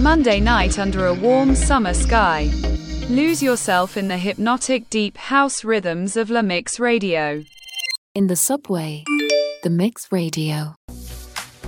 Monday night under a warm summer sky. Lose yourself in the hypnotic deep house rhythms of La Mix Radio. In the subway, The Mix Radio.